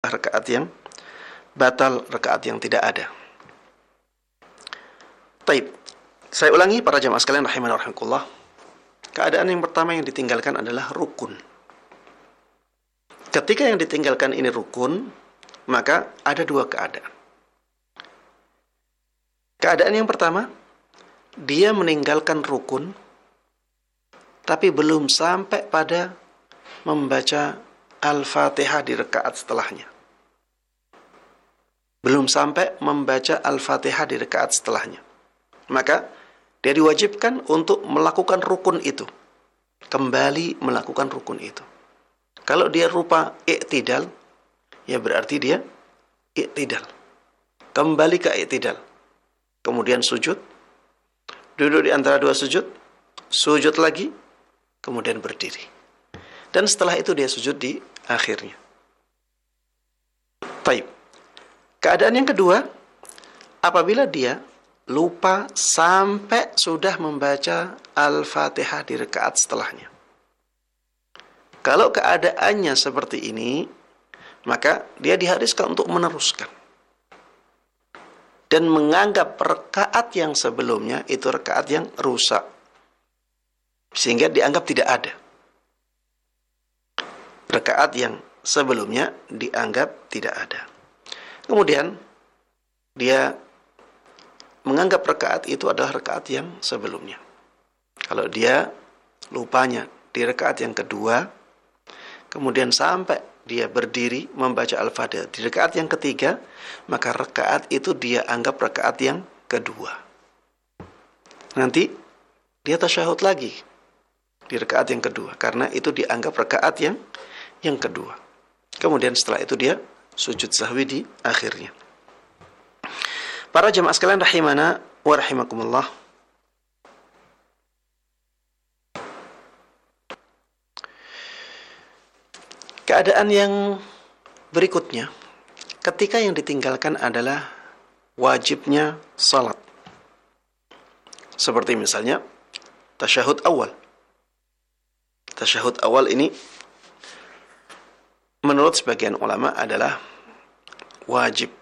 rakaat yang batal, rakaat yang tidak ada. Taib. Saya ulangi para jamaah sekalian rahimani wa rahimakumullah. Keadaan yang pertama yang ditinggalkan adalah rukun. Ketika yang ditinggalkan ini rukun, maka ada dua keadaan. Keadaan yang pertama, dia meninggalkan rukun, tapi belum sampai pada membaca Al-Fatihah di rakaat setelahnya. Belum sampai membaca Al-Fatihah di rakaat setelahnya. Maka dia diwajibkan untuk melakukan rukun itu. Kembali melakukan rukun itu. Kalau dia rupa i'tidal, ya berarti dia i'tidal. Kembali ke i'tidal. Kemudian sujud. Duduk di antara dua sujud. Sujud lagi. Kemudian berdiri. Dan setelah itu dia sujud di akhirnya. Taib. Keadaan yang kedua, apabila dia lupa sampai sudah membaca Al-Fatihah di rakaat setelahnya. Kalau keadaannya seperti ini, maka dia diharuskan untuk meneruskan. Dan menganggap rakaat yang sebelumnya itu rakaat yang rusak. Sehingga dianggap tidak ada. Rakaat yang sebelumnya dianggap tidak ada. Kemudian, dia menganggap rakaat itu adalah rakaat yang sebelumnya. Kalau dia lupanya di rakaat yang kedua, kemudian sampai dia berdiri membaca Al-Fatihah di rakaat yang ketiga, maka rakaat itu dia anggap rakaat yang kedua. Nanti dia tasyahud lagi di rakaat yang kedua, karena itu dianggap rakaat yang kedua. Kemudian setelah itu dia sujud sahwi di akhirnya. Para jemaah sekalian rahimana wa rahimakumullah. Keadaan yang berikutnya, ketika yang ditinggalkan adalah wajibnya salat. Seperti misalnya tasyahud awal. Tasyahud awal ini menurut sebagian ulama adalah wajib.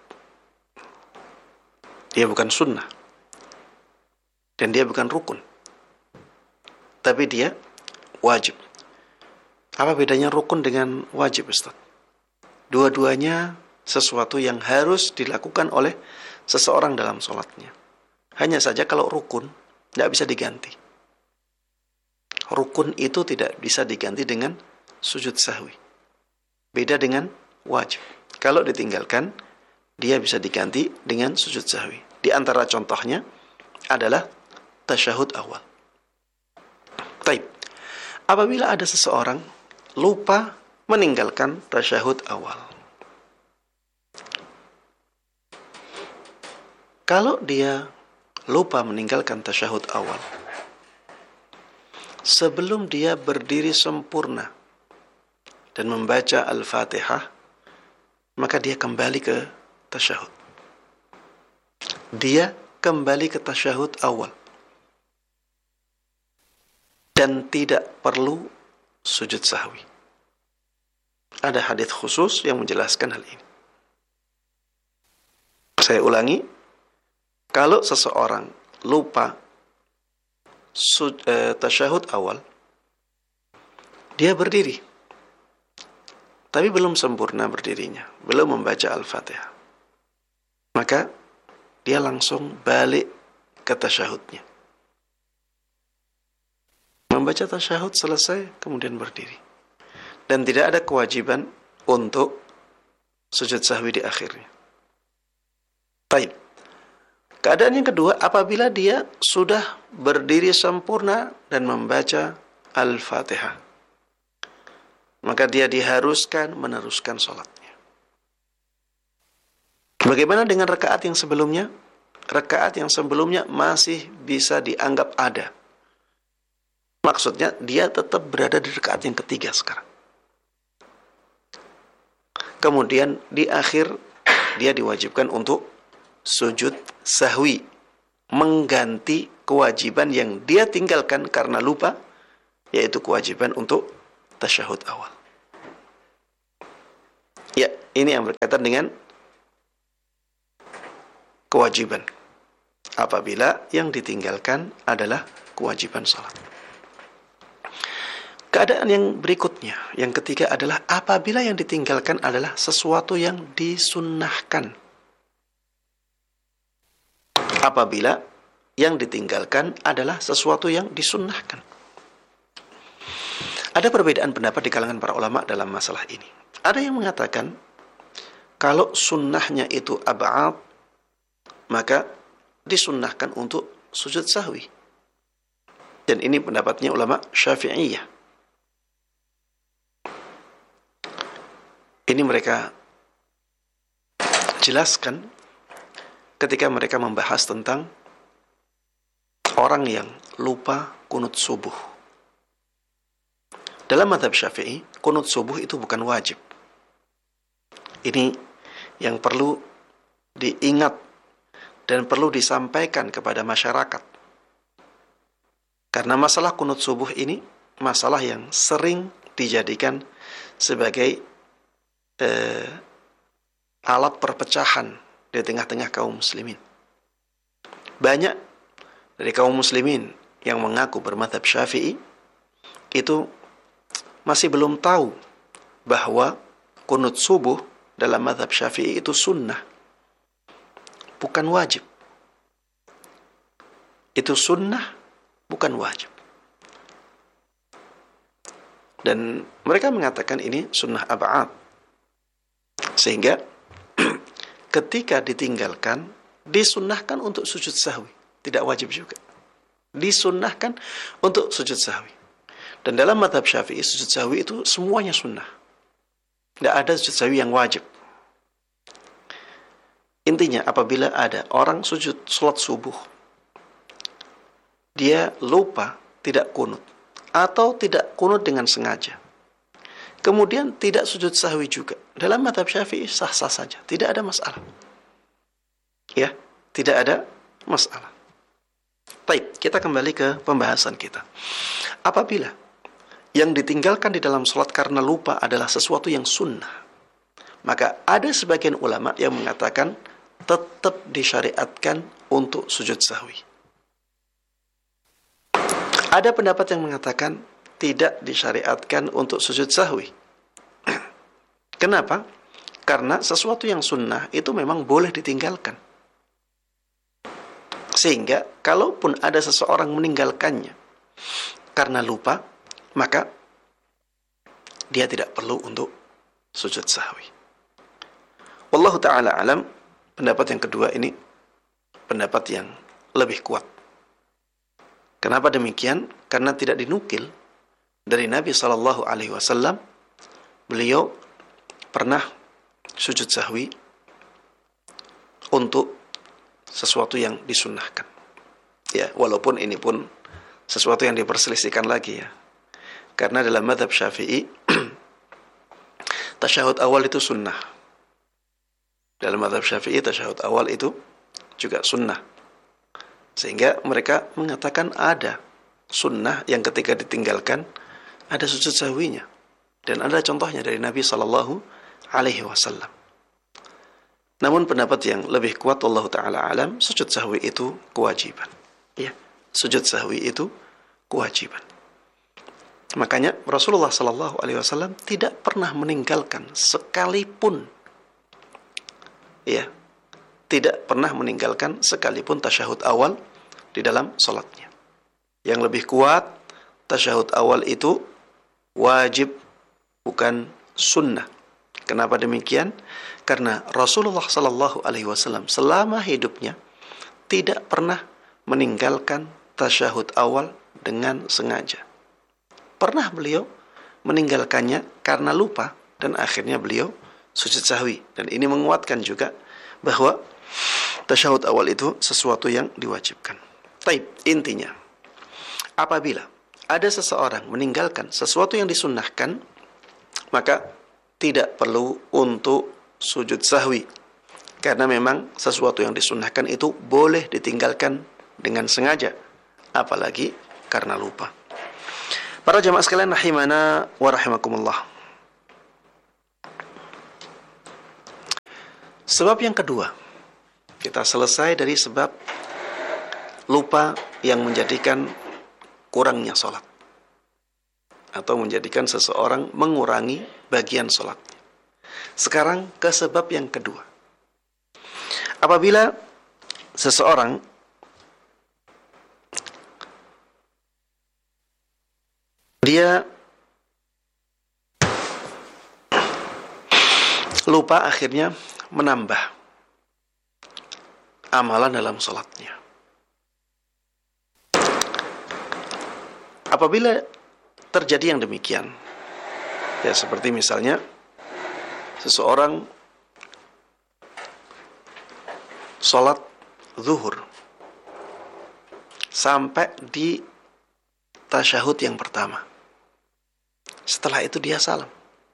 Dia bukan sunnah. Dan dia bukan rukun. Tapi dia wajib. Apa bedanya rukun dengan wajib, Ustaz? Dua-duanya sesuatu yang harus dilakukan oleh seseorang dalam sholatnya. Hanya saja kalau rukun, tidak bisa diganti. Rukun itu tidak bisa diganti dengan sujud sahwi. Beda dengan wajib. Kalau ditinggalkan, dia bisa diganti dengan sujud sahwi. Di antara contohnya adalah tasyahud awal. Taib. Apabila ada seseorang lupa meninggalkan tasyahud awal. Kalau dia lupa meninggalkan tasyahud awal, sebelum dia berdiri sempurna dan membaca Al-Fatihah, maka dia kembali ke tasyahud. Dia kembali ke tasyahud awal. Dan tidak perlu sujud sahwi. Ada hadits khusus yang menjelaskan hal ini. Saya ulangi, kalau seseorang lupa tasyahud awal, dia berdiri, tapi belum sempurna berdirinya, belum membaca Al-Fatihah, maka dia langsung balik ke tasyahudnya. Membaca tasyahud selesai, kemudian berdiri. Dan tidak ada kewajiban untuk sujud sahwi di akhirnya. Baik. Keadaan yang kedua, apabila dia sudah berdiri sempurna dan membaca Al-Fatihah, maka dia diharuskan meneruskan sholatnya. Bagaimana dengan rakaat yang sebelumnya? Rakaat yang sebelumnya masih bisa dianggap ada. Maksudnya dia tetap berada di rakaat yang ketiga sekarang. Kemudian di akhir dia diwajibkan untuk sujud sahwi, mengganti kewajiban yang dia tinggalkan karena lupa, yaitu kewajiban untuk tasyahud awal. Ya, Ini yang berkaitan dengan kewajiban. Apabila yang ditinggalkan adalah kewajiban salat. Keadaan yang berikutnya, yang ketiga adalah apabila yang ditinggalkan adalah sesuatu yang disunnahkan. Apabila yang ditinggalkan adalah sesuatu yang disunnahkan. Ada perbedaan pendapat di kalangan para ulama dalam masalah ini. Ada yang mengatakan kalau sunnahnya itu ab'ad, maka disunnahkan untuk sujud sahwi. Dan ini pendapatnya ulama Syafi'iyah. Ini mereka jelaskan ketika mereka membahas tentang orang yang lupa kunut subuh. Dalam mazhab Syafi'i, kunut subuh itu bukan wajib. Ini yang perlu diingat dan perlu disampaikan kepada masyarakat. Karena masalah kunut subuh ini masalah yang sering dijadikan sebagai alat perpecahan di tengah-tengah kaum muslimin. Banyak dari kaum muslimin yang mengaku bermadzhab Syafi'i itu masih belum tahu bahwa kunut subuh dalam mazhab Syafi'i itu sunnah, bukan wajib. Itu sunnah, bukan wajib. Dan mereka mengatakan ini sunnah ab'ad. Sehingga ketika ditinggalkan, disunnahkan untuk sujud sahwi. Tidak wajib juga. Disunnahkan untuk sujud sahwi. Dan dalam mazhab Syafi'i, sujud sahwi itu semuanya sunnah. Tidak ada sujud sahwi yang wajib. Intinya, apabila ada orang sujud salat subuh, dia lupa tidak kunut, atau tidak kunut dengan sengaja, kemudian tidak sujud sahwi juga, dalam mazhab Syafi'i sah-sah saja, tidak ada masalah. Ya, tidak ada masalah. Baik, kita kembali ke pembahasan kita. Apabila yang ditinggalkan di dalam sholat karena lupa adalah sesuatu yang sunnah, maka ada sebagian ulama yang mengatakan tetap disyariatkan untuk sujud sahwi. Ada pendapat yang mengatakan tidak disyariatkan untuk sujud sahwi. Kenapa? Karena sesuatu yang sunnah itu memang boleh ditinggalkan. Sehingga kalaupun ada seseorang meninggalkannya karena lupa, maka dia tidak perlu untuk sujud sahwi. Wallahu ta'ala alam, pendapat yang kedua ini pendapat yang lebih kuat. Kenapa demikian? Karena tidak dinukil dari Nabi SAW, beliau pernah sujud sahwi untuk sesuatu yang disunnahkan. Ya, walaupun ini pun sesuatu yang diperselisihkan lagi ya. Karena dalam mazhab Syafi'i, tasyahud awal itu sunnah. Dalam mazhab Syafi'i, tasyahud awal itu juga sunnah. Sehingga mereka mengatakan ada sunnah yang ketika ditinggalkan ada sujud sahwinya. Dan ada contohnya dari Nabi SAW. Namun pendapat yang lebih kuat, Allah Ta'ala alam, sujud sahwi itu kewajiban. Ya, sujud sahwi itu kewajiban. Makanya Rasulullah SAW tidak pernah meninggalkan sekalipun, ya, tidak pernah meninggalkan sekalipun tasyahud awal di dalam salatnya. Yang lebih kuat, tasyahud awal itu wajib, bukan sunnah. Kenapa demikian? Karena Rasulullah SAW selama hidupnya tidak pernah meninggalkan tasyahud awal dengan sengaja. Pernah beliau meninggalkannya karena lupa dan akhirnya beliau sujud sahwi. Dan ini menguatkan juga bahwa tasyahud awal itu sesuatu yang diwajibkan. Taib, intinya, apabila ada seseorang meninggalkan sesuatu yang disunnahkan, maka tidak perlu untuk sujud sahwi. Karena memang sesuatu yang disunnahkan itu boleh ditinggalkan dengan sengaja, apalagi karena lupa. Para jamaah sekalian rahimana wa rahimakumullah. Sebab yang kedua, kita selesai dari sebab lupa yang menjadikan kurangnya sholat, atau menjadikan seseorang mengurangi bagian sholatnya. Sekarang ke sebab yang kedua. Apabila seseorang dia lupa akhirnya menambah amalan dalam sholatnya. Apabila terjadi yang demikian, ya seperti misalnya seseorang sholat zuhur sampai di tasyahud yang pertama, setelah itu dia salam.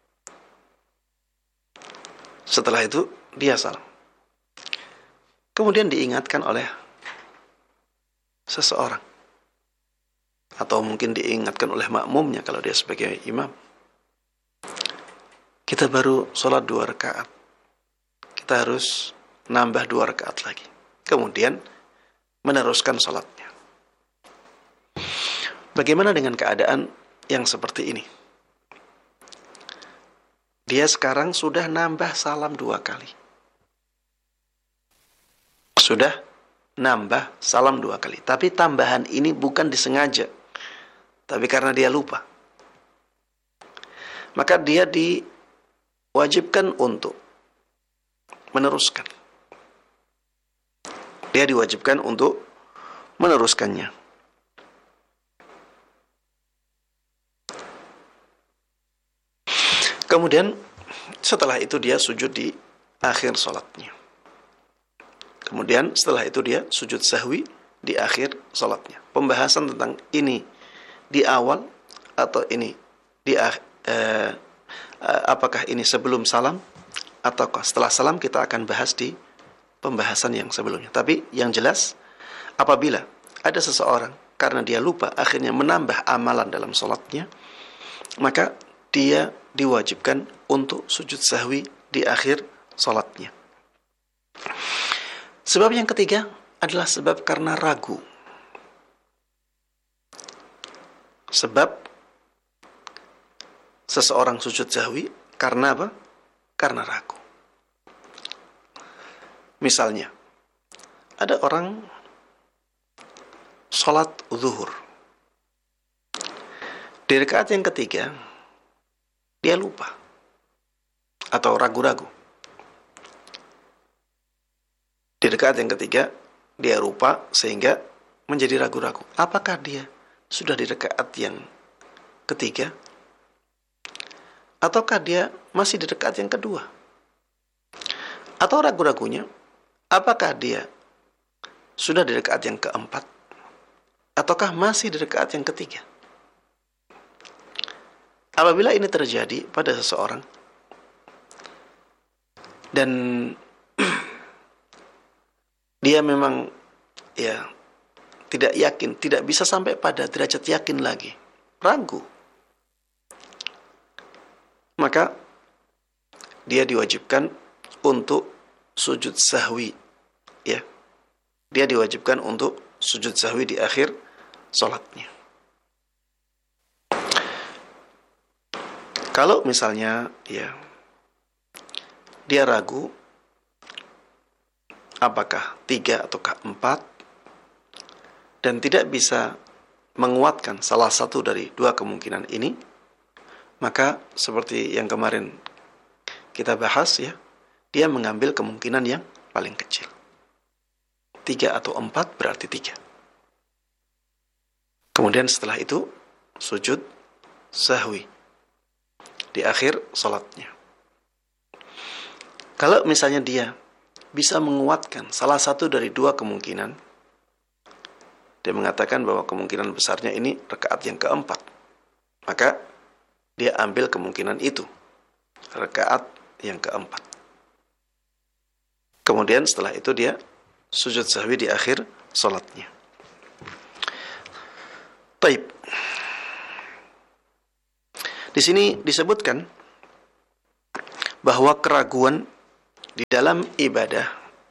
Setelah itu dia salam. Kemudian diingatkan oleh seseorang, atau mungkin diingatkan oleh makmumnya kalau dia sebagai imam. Kita baru sholat 2 rakaat, kita harus nambah 2 rakaat lagi. Kemudian meneruskan sholatnya. Bagaimana dengan keadaan yang seperti ini? Dia sekarang sudah nambah salam 2 kali. Sudah nambah salam 2 kali. Tapi tambahan ini bukan disengaja, tapi karena dia lupa. Maka dia diwajibkan untuk meneruskan. Dia diwajibkan untuk meneruskannya. Kemudian setelah itu dia sujud di akhir sholatnya. Kemudian setelah itu dia sujud sahwi di akhir sholatnya. Pembahasan tentang ini di awal atau ini di apakah ini sebelum salam ataukah setelah salam, kita akan bahas di pembahasan yang sebelumnya. Tapi yang jelas, apabila ada seseorang karena dia lupa akhirnya menambah amalan dalam sholatnya, maka dia diwajibkan untuk sujud sahwi di akhir sholatnya. Sebab yang ketiga adalah sebab karena ragu. Sebab seseorang sujud sahwi karena apa? Karena ragu. Misalnya, ada orang sholat zuhur. Di rakaat yang ketiga, dia lupa atau ragu-ragu. Di rakaat yang ketiga, dia lupa sehingga menjadi ragu-ragu. Apakah dia sudah di rakaat yang ketiga? Ataukah dia masih di rakaat yang kedua? Atau ragu-ragunya, apakah dia sudah di rakaat yang keempat? Ataukah masih di rakaat yang ketiga? Apabila ini terjadi pada seseorang dan dia memang tidak yakin, tidak bisa sampai pada derajat yakin lagi, ragu, maka dia diwajibkan untuk sujud sahwi, ya. Dia diwajibkan untuk sujud sahwi di akhir sholatnya. Kalau misalnya dia ragu apakah 3 ataukah 4 dan tidak bisa menguatkan salah satu dari 2 kemungkinan ini, maka seperti yang kemarin kita bahas, dia mengambil kemungkinan yang paling kecil. 3 atau 4 berarti 3. Kemudian setelah itu sujud sahwi di akhir sholatnya. Kalau misalnya dia bisa menguatkan salah satu dari 2 kemungkinan, dia mengatakan bahwa kemungkinan besarnya ini rakaat yang keempat, maka dia ambil kemungkinan itu, rakaat yang keempat. Kemudian setelah itu dia sujud sahwi di akhir sholatnya. Taib. Di sini disebutkan bahwa keraguan di dalam ibadah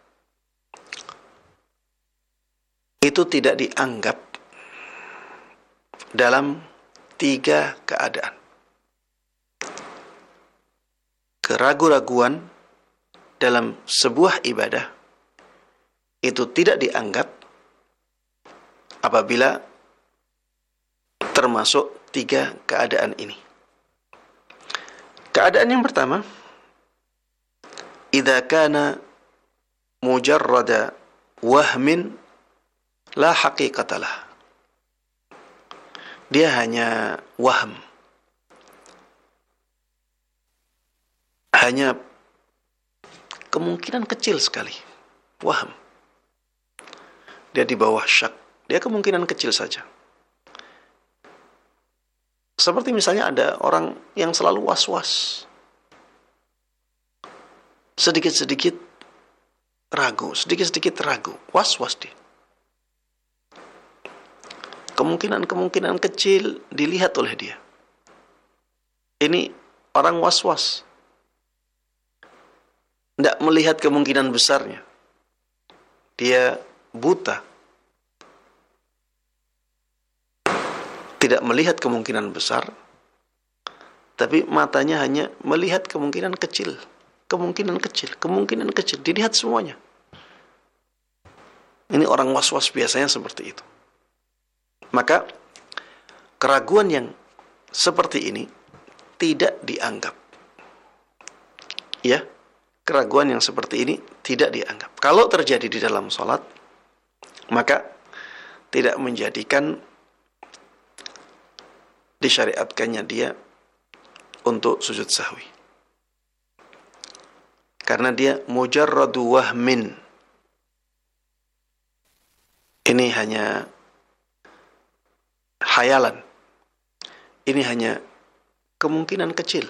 itu tidak dianggap dalam 3 keadaan. Keraguan-raguan dalam sebuah ibadah itu tidak dianggap apabila termasuk 3 keadaan ini. Keadaan yang pertama, idza kana mujarrada wahmin la haqiqatalah. Dia hanya waham, hanya kemungkinan kecil sekali, waham. Dia di bawah syak, dia kemungkinan kecil saja. Seperti misalnya ada orang yang selalu was-was, sedikit-sedikit ragu, sedikit-sedikit ragu, was-was dia. Kemungkinan-kemungkinan kecil dilihat oleh dia. Ini orang was-was, tidak melihat kemungkinan besarnya. Dia buta, tidak melihat kemungkinan besar, tapi matanya hanya melihat kemungkinan kecil, kemungkinan kecil, kemungkinan kecil, dilihat semuanya. Ini orang was-was biasanya seperti itu. Maka keraguan yang seperti ini tidak dianggap. Ya, keraguan yang seperti ini tidak dianggap. Kalau terjadi di dalam sholat, maka tidak menjadikan disyariatkannya dia untuk sujud sahwi. Karena dia mujarradu wahmin. Ini hanya hayalan. Ini hanya kemungkinan kecil.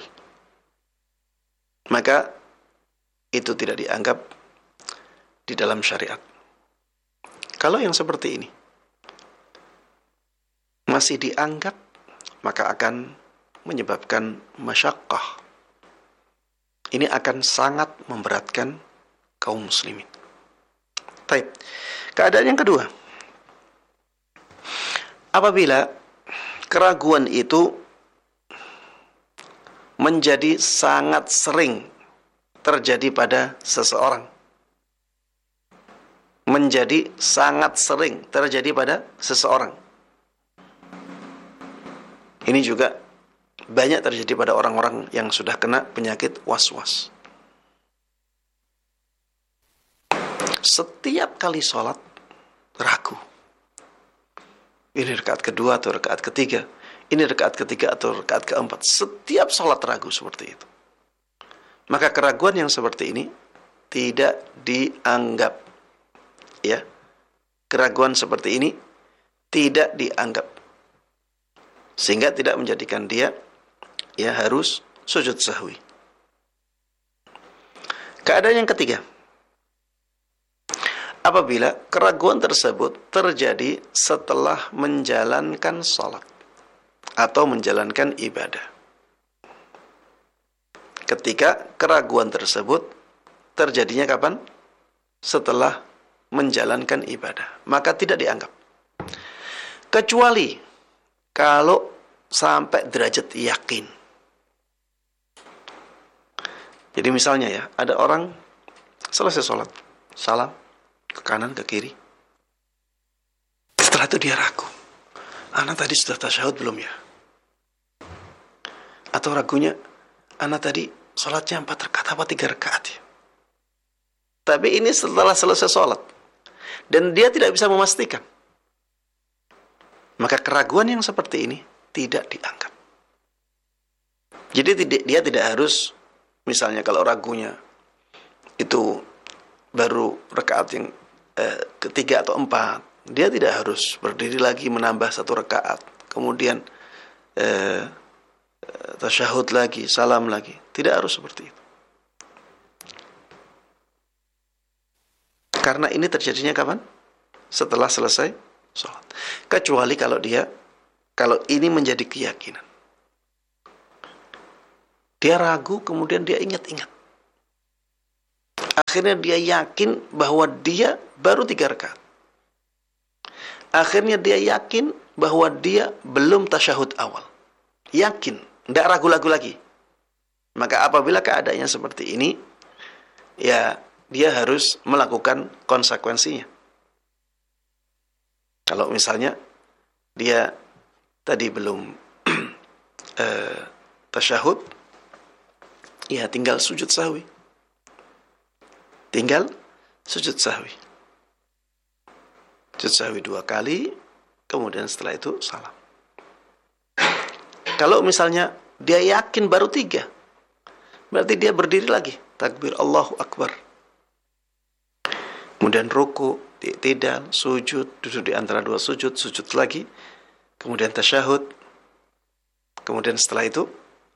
Maka itu tidak dianggap di dalam syariat. Kalau yang seperti ini masih dianggap, maka akan menyebabkan masyaqqah. Ini akan sangat memberatkan kaum muslimin. Baik. Keadaan yang kedua, apabila keraguan itu menjadi sangat sering terjadi pada seseorang. Menjadi sangat sering terjadi pada seseorang. Ini juga banyak terjadi pada orang-orang yang sudah kena penyakit was-was. Setiap kali sholat ragu. Ini rakaat kedua atau rakaat ketiga. Ini rakaat ketiga atau rakaat keempat. Setiap sholat ragu seperti itu. Maka keraguan yang seperti ini tidak dianggap. Ya, keraguan seperti ini tidak dianggap. Sehingga tidak menjadikan dia harus sujud sahwi. Keadaan yang ketiga, apabila keraguan tersebut terjadi setelah menjalankan sholat atau menjalankan ibadah. Ketika keraguan tersebut terjadinya kapan? Setelah menjalankan ibadah. Maka tidak dianggap. Kecuali kalau sampai derajat yakin. Jadi misalnya ya, ada orang selesai sholat, salam, ke kanan, ke kiri. Setelah itu dia ragu. Ana tadi sudah tasyahud belum ya? Atau ragunya, ana tadi sholatnya 4 rakaat apa 3 rakaat ya? Tapi ini setelah selesai sholat. Dan dia tidak bisa memastikan. Maka keraguan yang seperti ini tidak dianggap. Jadi dia tidak harus, misalnya kalau ragunya itu baru rakaat yang ketiga atau 4, dia tidak harus berdiri lagi menambah 1 rakaat, kemudian tasyahud lagi, salam lagi. Tidak harus seperti itu. Karena ini terjadinya kapan? Setelah selesai sholat. Kecuali kalau ini menjadi keyakinan. Dia ragu, kemudian dia ingat-ingat. Akhirnya dia yakin bahwa dia baru 3 rakaat. Akhirnya dia yakin bahwa dia belum tasyahud awal. Yakin, tidak ragu-ragu lagi. Maka apabila keadaannya seperti ini, ya dia harus melakukan konsekuensinya. Kalau misalnya dia tadi belum tasyahud, ya tinggal sujud sahwi. Tinggal sujud sahwi. Sujud sahwi 2 kali, kemudian setelah itu salam. Kalau misalnya dia yakin baru 3, berarti dia berdiri lagi, takbir Allahu Akbar. Kemudian ruku, i'tidal, sujud, duduk di antara 2 sujud, sujud lagi, kemudian tasyahud, kemudian setelah itu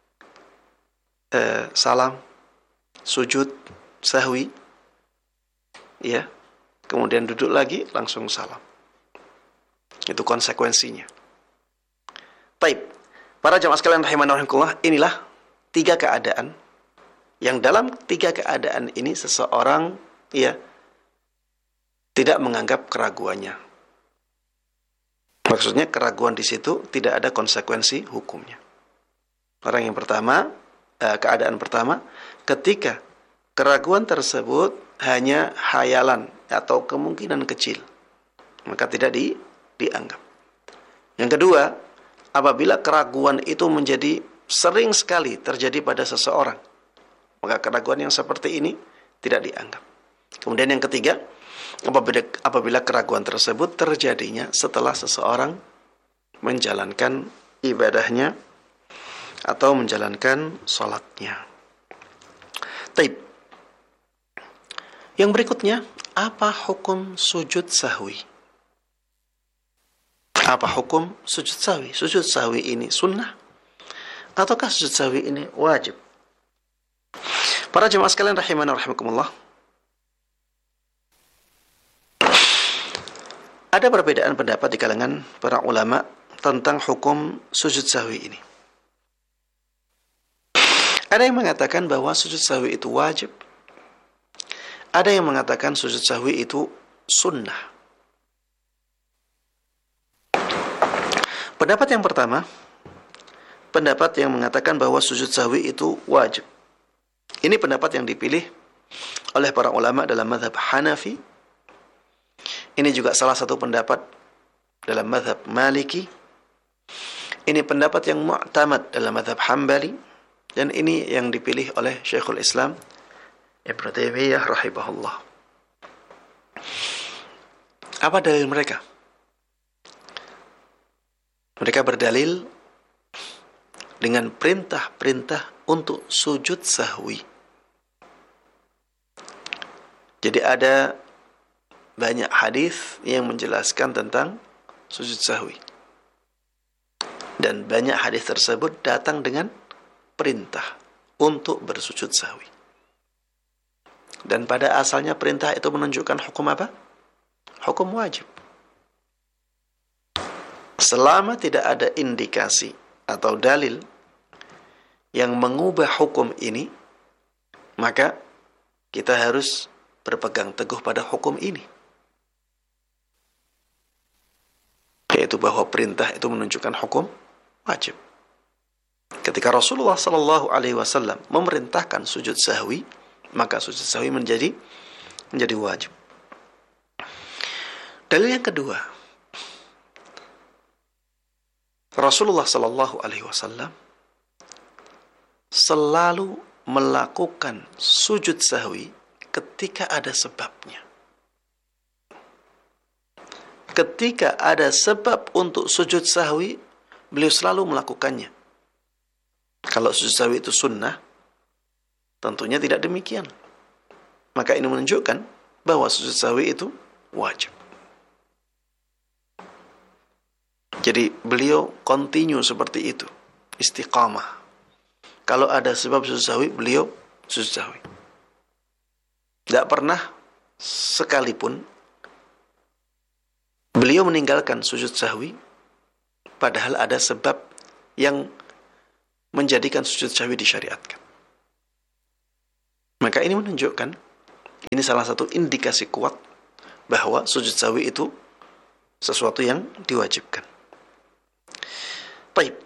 salam, sujud, sahwi, ya, kemudian duduk lagi, langsung salam. Itu konsekuensinya. Baik, para jamaah sekalian rahimani wa rahimakumullah, inilah 3 keadaan yang dalam 3 keadaan ini seseorang ya tidak menganggap keraguannya. Maksudnya keraguan di situ tidak ada konsekuensi hukumnya. Orang yang pertama, keadaan pertama, ketika keraguan tersebut hanya hayalan atau kemungkinan kecil, maka tidak dianggap. Yang kedua, apabila keraguan itu menjadi sering sekali terjadi pada seseorang, maka keraguan yang seperti ini tidak dianggap. Kemudian yang ketiga, apabila keraguan tersebut terjadinya setelah seseorang menjalankan ibadahnya atau menjalankan sholatnya. Taib. Yang berikutnya, apa hukum sujud sahwi? Apa hukum sujud sahwi? Sujud sahwi ini sunnah ataukah sujud sahwi ini wajib? Para jemaah sekalian rahimani wa rahimakumullah, ada perbedaan pendapat di kalangan para ulama tentang hukum sujud sahwi ini. Ada yang mengatakan bahwa sujud sahwi itu wajib. Ada yang mengatakan sujud sahwi itu sunnah. Pendapat yang pertama, pendapat yang mengatakan bahwa sujud sahwi itu wajib. Ini pendapat yang dipilih oleh para ulama dalam mazhab Hanafi. Ini juga salah satu pendapat dalam mazhab Maliki. Ini pendapat yang mu'tamad dalam mazhab Hambali. Dan ini yang dipilih oleh Syekhul Islam Ibnu Taimiyah rahimahullah. Apa dalil mereka? Mereka berdalil dengan perintah-perintah untuk sujud sahwi. Jadi ada banyak hadis yang menjelaskan tentang sujud sahwi. Dan banyak hadis tersebut datang dengan perintah untuk bersujud sahwi. Dan pada asalnya perintah itu menunjukkan hukum apa? Hukum wajib. Selama tidak ada indikasi atau dalil yang mengubah hukum ini, maka kita harus berpegang teguh pada hukum ini. Yaitu bahwa perintah itu menunjukkan hukum wajib. Ketika Rasulullah SAW memerintahkan sujud sahwi, maka sujud sahwi menjadi wajib. Dalil yang kedua, Rasulullah SAW selalu melakukan sujud sahwi ketika ada sebabnya. Ketika ada sebab untuk sujud sahwi, beliau selalu melakukannya. Kalau sujud sahwi itu sunnah, tentunya tidak demikian. Maka ini menunjukkan bahwa sujud sahwi itu wajib. Jadi beliau continue seperti itu, istiqamah. Kalau ada sebab sujud sahwi, beliau sujud sahwi. Tidak pernah sekalipun beliau meninggalkan sujud sahwi padahal ada sebab yang menjadikan sujud sahwi disyariatkan. Maka ini menunjukkan Ini salah satu indikasi kuat bahwa sujud sahwi itu sesuatu yang diwajibkan. Baik.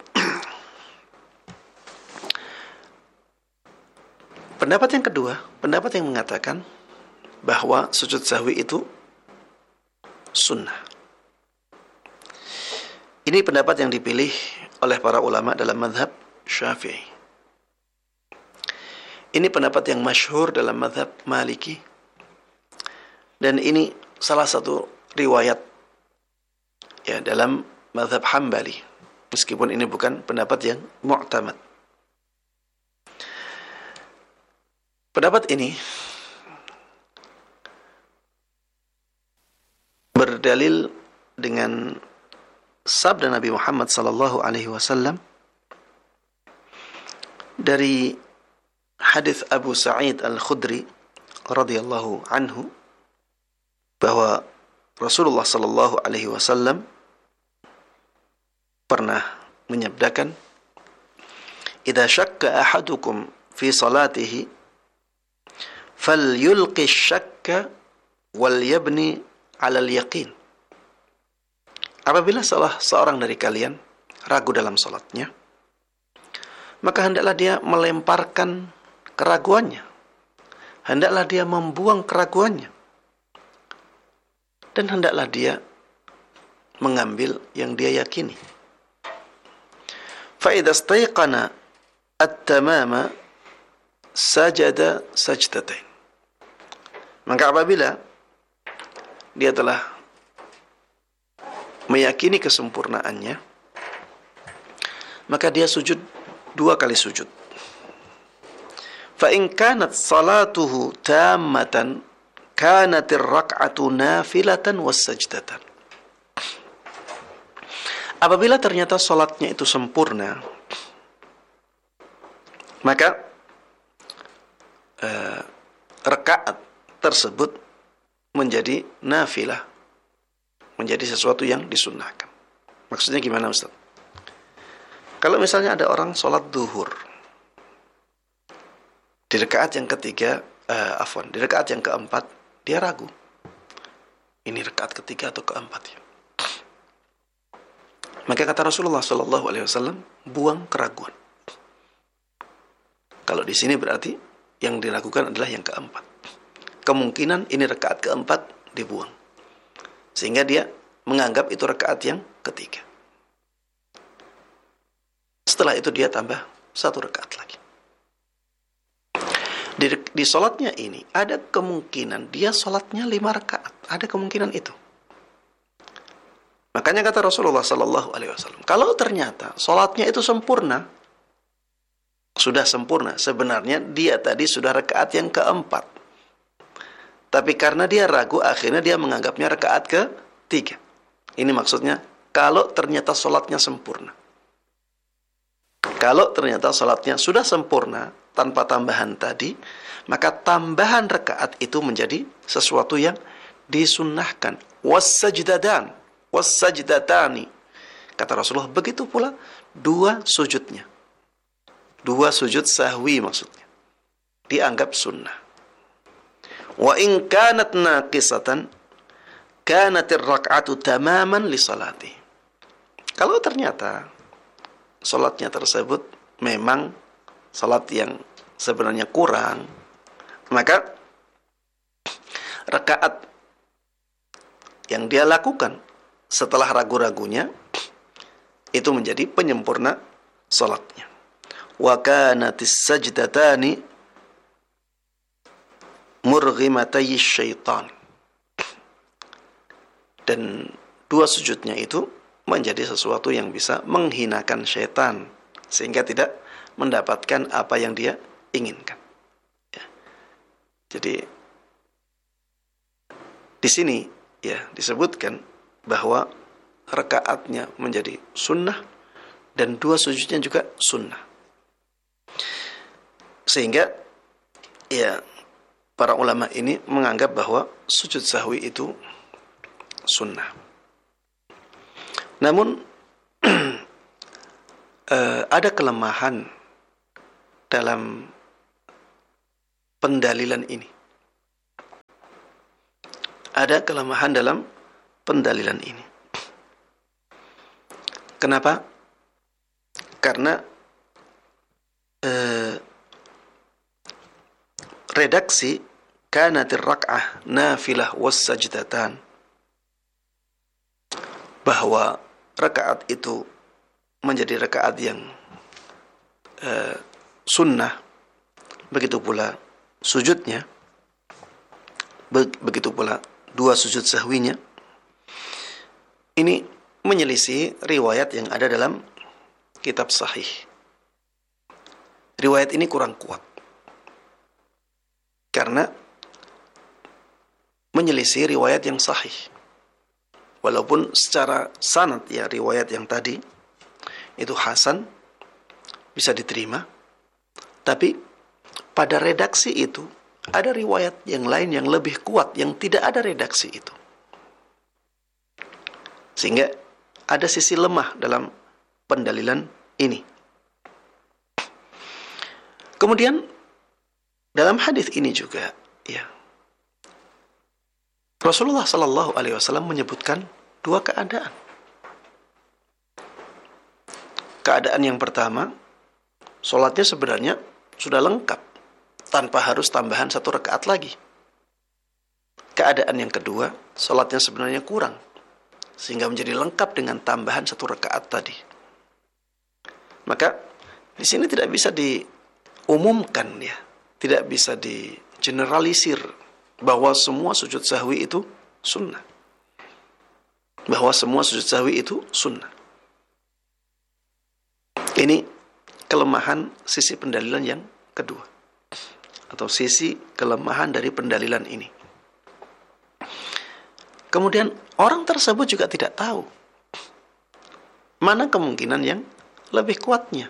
Pendapat yang kedua, pendapat yang mengatakan bahwa sujud sahwi itu sunnah. Ini pendapat yang dipilih oleh para ulama dalam mazhab Syafi'i. Ini pendapat yang masyhur dalam mazhab Maliki. Dan ini salah satu riwayat ya dalam mazhab Hambali. Meskipun ini bukan pendapat yang mu'tamad. Pendapat ini berdalil dengan sabda Nabi Muhammad sallallahu alaihi wasallam dari hadis Abu Sa'id Al-Khudri radhiyallahu anhu bahwa Rasulullah sallallahu alaihi wasallam pernah menyabdakan, "Idza syakka ahadukum fi salatihi falyulqi syakka wal yabni 'ala al-yaqin." Apabila salah seorang dari kalian ragu dalam salatnya, maka hendaklah dia melemparkan keraguannya. Hendaklah dia membuang keraguannya. Dan hendaklah dia mengambil yang dia yakini. Fa idza istayqana at-tamama sajada sajdatain. Maka apabila dia telah meyakini kesempurnaannya, maka dia sujud 2 kali sujud. Fa in kanat salatuhu tammatan kanatir rak'atu nafilatan was-sajdatan. Apabila ternyata salatnya itu sempurna, maka rakaat tersebut menjadi nafilah, menjadi sesuatu yang disunnahkan. Maksudnya gimana, Ustaz? Kalau misalnya ada orang sholat duhur di rakaat yang ketiga, di rakaat yang keempat dia ragu, ini rakaat ketiga atau keempat ya. Maka kata Rasulullah Sallallahu Alaihi Wasallam, buang keraguan. Kalau di sini berarti yang diragukan adalah yang keempat. Kemungkinan ini rakaat keempat dibuang, sehingga dia menganggap itu rakaat yang ketiga. Setelah itu dia tambah 1 rakaat lagi. Di sholatnya ini ada kemungkinan dia sholatnya 5 rakaat. Ada kemungkinan itu. Makanya kata Rasulullah Sallallahu Alaihi Wasallam, kalau ternyata sholatnya itu sempurna, sudah sempurna, sebenarnya dia tadi sudah rakaat yang keempat, tapi karena dia ragu, akhirnya dia menganggapnya rakaat ketiga. Ini maksudnya kalau ternyata sholatnya sempurna. Kalau ternyata sholatnya sudah sempurna tanpa tambahan tadi, maka tambahan rakaat itu menjadi sesuatu yang disunnahkan. Was-sajdatani. Kata Rasulullah, begitu pula 2 sujudnya. 2 sujud sahwi maksudnya. Dianggap sunnah. Wa in kanat naqisatan kanatir rak'atu tamaman li salati. Kalau ternyata salatnya tersebut memang salat yang sebenarnya kurang, maka rakaat yang dia lakukan setelah ragu-ragunya itu menjadi penyempurna salatnya. Wa kanatis sajdatani murghimatay syaitan. Dan 2 sujudnya itu menjadi sesuatu yang bisa menghinakan syaitan, sehingga tidak mendapatkan apa yang dia inginkan. Ya. Jadi di sini ya disebutkan bahwa rakaatnya menjadi sunnah dan 2 sujudnya juga sunnah. Sehingga ya para ulama ini menganggap bahwa sujud sahwi itu sunnah. Namun ada kelemahan dalam pendalilan ini. ada kelemahan dalam pendalilan ini. Kenapa? Karena redaksi kanatir rak'ah nafilah was sajdatan, bahwa rakaat itu menjadi rakaat yang sunnah, begitu pula sujudnya, begitu pula dua sujud sahwinya. Ini menyelisih riwayat yang ada dalam kitab sahih. Riwayat ini kurang kuat karena menyelisih riwayat yang sahih. Walaupun secara sanad ya riwayat yang tadi itu hasan, bisa diterima, tapi pada redaksi itu ada riwayat yang lain yang lebih kuat yang tidak ada redaksi itu. Sehingga ada sisi lemah dalam pendalilan ini. Kemudian dalam hadis ini juga ya, Rasulullah Shallallahu Alaihi Wasallam menyebutkan dua keadaan. Keadaan yang pertama, sholatnya sebenarnya sudah lengkap tanpa harus tambahan satu rakaat lagi. Keadaan yang kedua, sholatnya sebenarnya kurang sehingga menjadi lengkap dengan tambahan satu rakaat tadi. Maka di sini tidak bisa diumumkan ya, tidak bisa digeneralisir bahwa semua sujud sahwi itu sunnah. Bahwa semua sujud sahwi itu sunnah. Ini kelemahan sisi pendalilan yang kedua, atau sisi kelemahan dari pendalilan ini. Kemudian orang tersebut juga tidak tahu mana kemungkinan yang lebih kuatnya,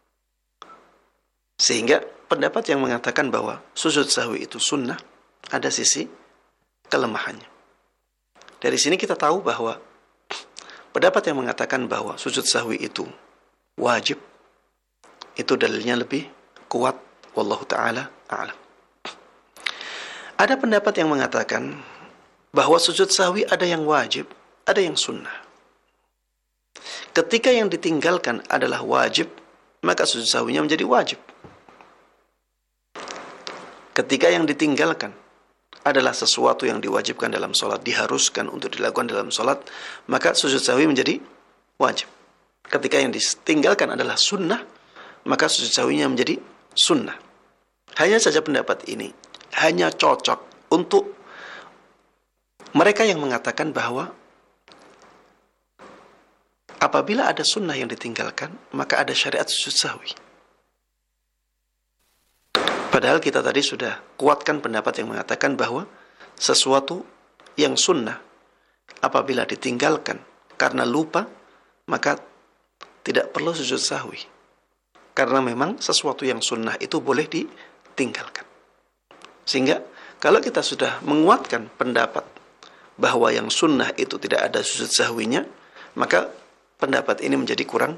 sehingga pendapat yang mengatakan bahwa sujud sahwi itu sunnah ada sisi kelemahannya. Dari sini kita tahu bahwa pendapat yang mengatakan bahwa sujud sahwi itu wajib, itu dalilnya lebih kuat. Wallahu ta'ala a'lam. Ada pendapat yang mengatakan bahwa sujud sahwi ada yang wajib, ada yang sunnah. Ketika yang ditinggalkan adalah wajib, maka sujud sahwinya menjadi wajib. Ketika yang ditinggalkan adalah sesuatu yang diwajibkan dalam sholat, diharuskan untuk dilakukan dalam sholat, maka sujud sahwi menjadi wajib. Ketika yang ditinggalkan adalah sunnah, maka sujud sahwinya menjadi sunnah. Hanya saja pendapat ini hanya cocok untuk mereka yang mengatakan bahwa apabila ada sunnah yang ditinggalkan, maka ada syariat sujud sahwi. Padahal kita tadi sudah kuatkan pendapat yang mengatakan bahwa sesuatu yang sunnah apabila ditinggalkan karena lupa, maka tidak perlu sujud sahwi. Karena memang sesuatu yang sunnah itu boleh ditinggalkan. Sehingga kalau kita sudah menguatkan pendapat bahwa yang sunnah itu tidak ada sujud sahwinya, maka pendapat ini menjadi kurang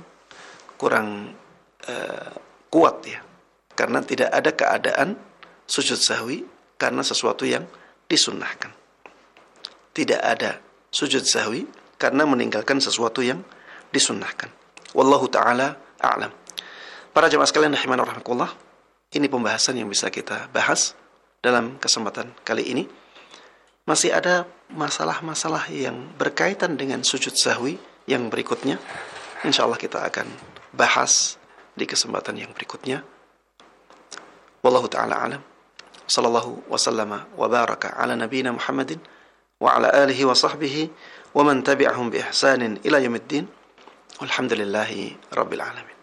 kuat ya. Karena tidak ada keadaan sujud sahwi karena sesuatu yang disunnahkan. Tidak ada sujud sahwi karena meninggalkan sesuatu yang disunnahkan. Wallahu ta'ala a'lam. Para jemaah sekalian rahiman wa rahmatullah, ini pembahasan yang bisa kita bahas dalam kesempatan kali ini. Masih ada masalah-masalah yang berkaitan dengan sujud sahwi yang berikutnya. InsyaAllah kita akan bahas di kesempatan yang berikutnya. Wallahu ta'ala a'lam. Sallallahu wa sallama wa baraka ala nabiyina Muhammadin wa ala alihi wa sahbihi wa man tabi'ahum bi ihsanin ila yaumiddin. Alhamdulillahi rabbil alamin.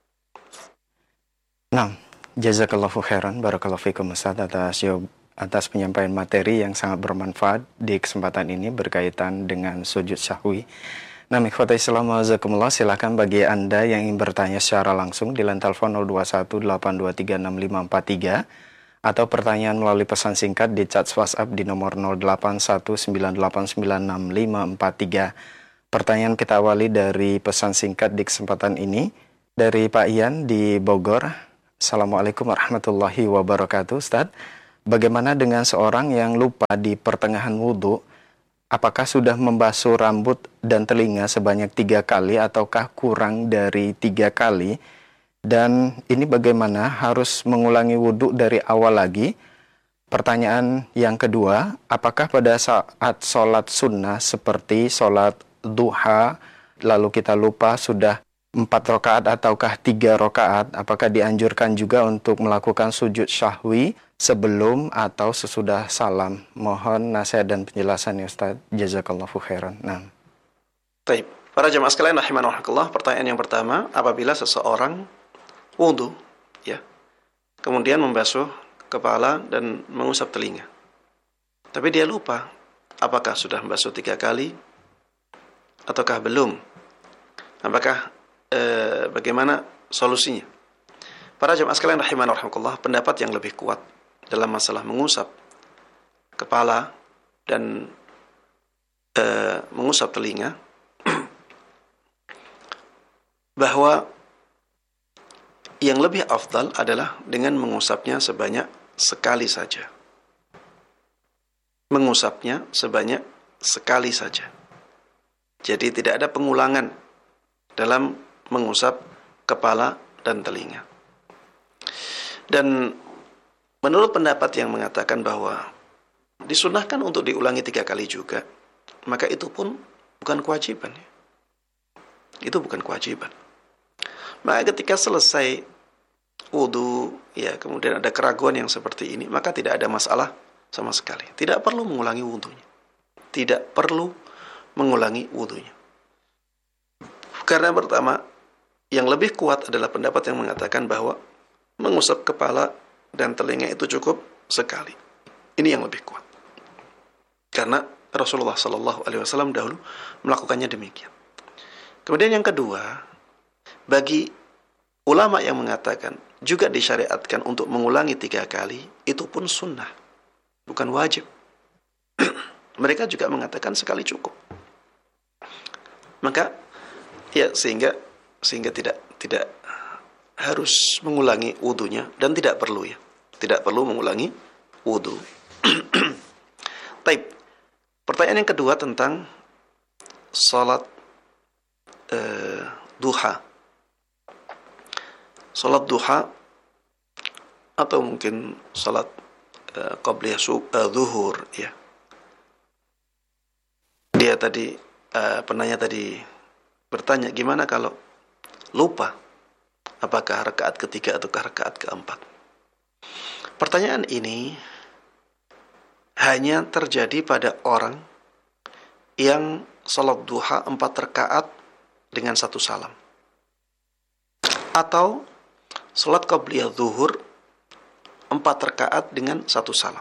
Nah, jazakallahu khairan, barakallahu fikum Ustaz atas penyampaian materi yang sangat bermanfaat di kesempatan ini berkaitan dengan sujud sahwi. Nah, ikhwatai Islam wajazakumullah, silakan bagi Anda yang ingin bertanya secara langsung di line telepon 0218236543 atau pertanyaan melalui pesan singkat di chat WhatsApp di nomor 0819896543. Pertanyaan kita awali dari pesan singkat di kesempatan ini dari Pak Ian di Bogor. Assalamualaikum warahmatullahi wabarakatuh. Ustaz, bagaimana dengan seorang yang lupa di pertengahan wudhu apakah sudah membasuh rambut dan telinga sebanyak 3 kali ataukah kurang dari 3 kali? Dan ini bagaimana, harus mengulangi wudhu dari awal lagi? Pertanyaan yang kedua, apakah pada saat sholat sunnah seperti sholat duha, lalu kita lupa sudah 4 rakaat ataukah 3 rakaat, apakah dianjurkan juga untuk melakukan sujud syahwi sebelum atau sesudah salam? Mohon nasihat dan penjelasan ya Ustaz. Jazakallahu khairan. Nah. Baik, para jemaah sekalian rahimanallah, pertanyaan yang pertama, apabila seseorang wudu, ya, kemudian membasuh kepala dan mengusap telinga, tapi dia lupa apakah sudah membasuh 3 kali ataukah belum, apakah bagaimana solusinya? Para jemaah sekalian rahimanallah, pendapat yang lebih kuat dalam masalah mengusap kepala dan mengusap telinga bahwa yang lebih afdal adalah dengan mengusapnya sebanyak sekali saja. Mengusapnya sebanyak sekali saja. Jadi tidak ada pengulangan dalam mengusap kepala dan telinga. Dan menurut pendapat yang mengatakan bahwa disunahkan untuk diulangi 3 kali juga, maka itu pun bukan kewajiban. Itu bukan kewajiban. Maka ketika selesai wudu, ya, kemudian ada keraguan yang seperti ini, maka tidak ada masalah sama sekali. Tidak perlu mengulangi wudunya. Tidak perlu mengulangi wudunya. Karena pertama, yang lebih kuat adalah pendapat yang mengatakan bahwa mengusap kepala dan telinga itu cukup sekali. Ini yang lebih kuat. Karena Rasulullah SAW dahulu melakukannya demikian. Kemudian yang kedua, bagi ulama yang mengatakan juga disyariatkan untuk mengulangi 3 kali, itu pun sunnah, bukan wajib. Mereka juga mengatakan sekali cukup. Maka ya sehingga tidak harus mengulangi wudunya dan tidak perlu mengulangi wudu. Taib. Pertanyaan yang kedua tentang salat duha. Salat duha atau mungkin salat qabliyah zuhur, ya. Dia tadi penanya tadi bertanya, gimana kalau lupa apakah rakaat ketiga atau rakaat keempat? Pertanyaan ini hanya terjadi pada orang yang salat duha 4 rakaat dengan 1 salam, atau salat qabliyah zuhur 4 rakaat dengan 1 salam.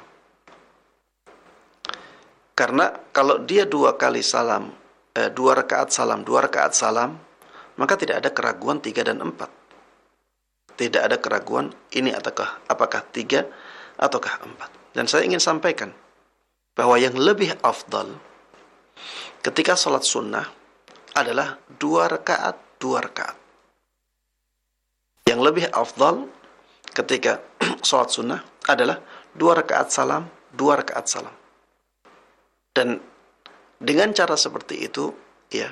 Karena kalau dia 2 kali salam, 2 rakaat salam, 2 rakaat salam, maka tidak ada keraguan 3 dan 4. Tidak ada keraguan ini apakah 3 ataukah 4. Dan saya ingin sampaikan bahwa yang lebih afdal ketika sholat sunnah adalah 2 rakaat, 2 rakaat. Yang lebih afdal ketika sholat sunnah adalah 2 rakaat salam, 2 rakaat salam. Dan dengan cara seperti itu, ya,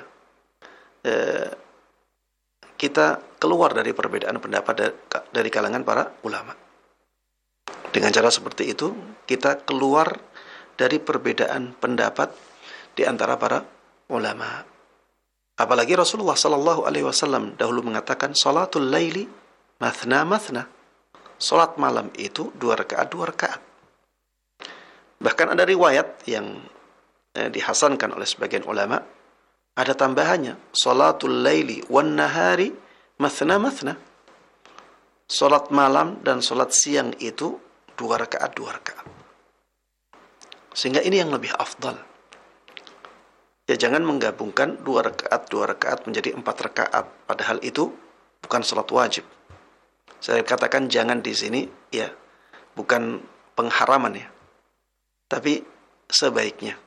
kita keluar dari perbedaan pendapat dari kalangan para ulama. Dengan cara seperti itu, kita keluar dari perbedaan pendapat di antara para ulama. Apalagi Rasulullah SAW dahulu mengatakan, salatul laili mathna mathna. Salat malam itu 2 rakaat, 2 rakaat. Bahkan ada riwayat yang dihasankan oleh sebagian ulama, ada tambahannya, salatul laili wan nahari mathna mathna. Salat malam dan salat siang itu 2 rakaat, 2 rakaat. Sehingga ini yang lebih afdal. Ya, jangan menggabungkan 2 rakaat, 2 rakaat menjadi 4 rakaat, padahal itu bukan salat wajib. Saya katakan jangan di sini, ya, bukan pengharaman, ya, tapi sebaiknya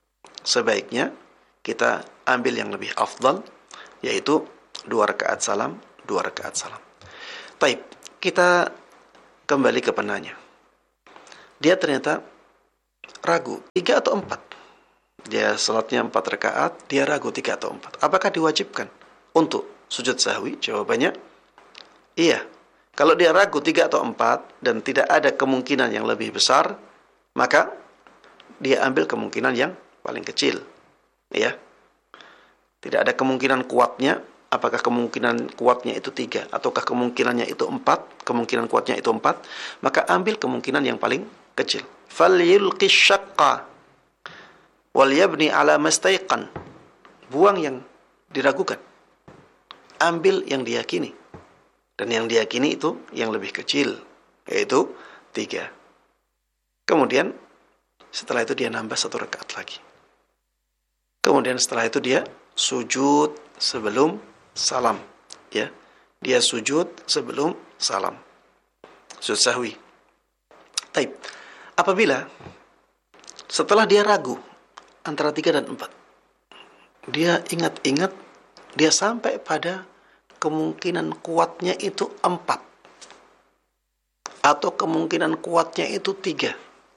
kita ambil yang lebih afdal, yaitu 2 rakaat salam, 2 rakaat salam. Baik, kita kembali ke penanya. Dia ternyata ragu, 3 atau 4. Dia salatnya 4 rakaat, dia ragu 3 atau 4. Apakah diwajibkan untuk sujud sahwi? Jawabannya iya. Kalau dia ragu 3 atau 4 dan tidak ada kemungkinan yang lebih besar, maka dia ambil kemungkinan yang paling kecil. Ya. Tidak ada kemungkinan kuatnya. Apakah kemungkinan kuatnya itu 3 ataukah kemungkinannya itu 4? Kemungkinan kuatnya itu 4, maka ambil kemungkinan yang paling kecil. Falyulqi syaqqa wal yabni ala mastaiqan. Buang yang diragukan. Ambil yang diyakini. Dan yang diyakini itu yang lebih kecil, yaitu 3. Kemudian setelah itu dia nambah 1 rakaat lagi. Kemudian setelah itu dia sujud sebelum salam, ya. Dia sujud sebelum salam. Sujud sahwi. Taib. Apabila setelah dia ragu antara 3 dan 4, dia ingat-ingat, dia sampai pada kemungkinan kuatnya itu 4 atau kemungkinan kuatnya itu 3.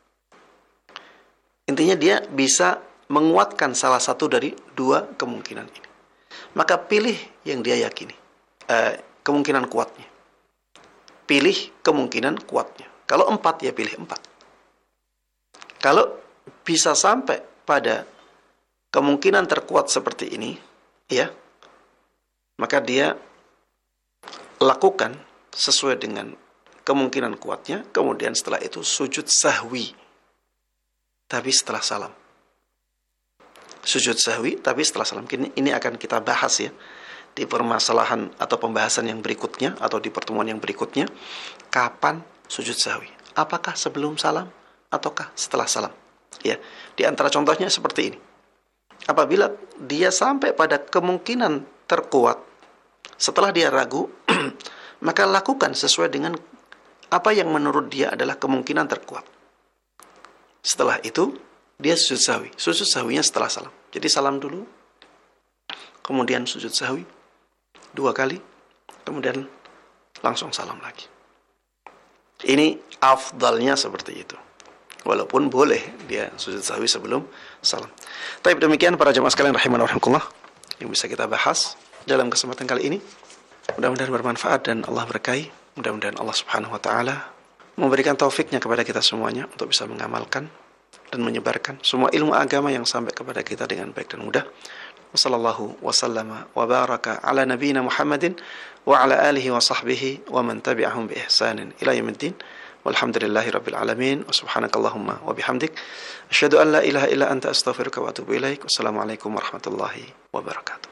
Intinya dia bisa menguatkan salah satu dari 2 kemungkinan ini. Maka pilih yang dia yakini, kemungkinan kuatnya. Pilih kemungkinan kuatnya. Kalau 4, ya pilih 4. Kalau bisa sampai pada kemungkinan terkuat seperti ini, ya, maka dia lakukan sesuai dengan kemungkinan kuatnya. Kemudian setelah itu sujud sahwi, tapi setelah salam. Sujud sahwi tapi setelah salam. Ini akan kita bahas ya di permasalahan atau pembahasan yang berikutnya atau di pertemuan yang berikutnya. Kapan sujud sahwi? Apakah sebelum salam ataukah setelah salam? Ya, di antara contohnya seperti ini. Apabila dia sampai pada kemungkinan terkuat setelah dia ragu, maka lakukan sesuai dengan apa yang menurut dia adalah kemungkinan terkuat. Setelah itu dia sujud sahwi. Sujud sahwinya setelah salam. Jadi salam dulu, kemudian sujud sahwi 2 kali, kemudian langsung salam lagi. Ini afdalnya seperti itu. Walaupun boleh dia sujud sahwi sebelum salam. Tapi demikian para jemaah sekalian rahimani wa rahimakumullah yang bisa kita bahas dalam kesempatan kali ini. Mudah-mudahan bermanfaat dan Allah berkahi. Mudah-mudahan Allah Subhanahu wa taala memberikan taufiknya kepada kita semuanya untuk bisa mengamalkan dan menyebarkan semua ilmu agama yang sampai kepada kita dengan baik dan mudah. Wassallallahu wasallama wa baraka ala nabiyyina Muhammadin wa ala alihi wa sahbihi wa man tabi'ahum bi ihsanin ila yaumiddin. Walhamdulillahi rabbil alamin wa subhanakallahumma wa bihamdik asyhadu an la ilaha illa anta astaghfiruka wa atubu ilaik. Wassalamualaikum warahmatullahi wabarakatuh.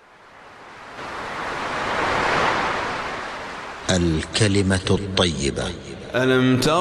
الكلمة الطيبة. ألم تر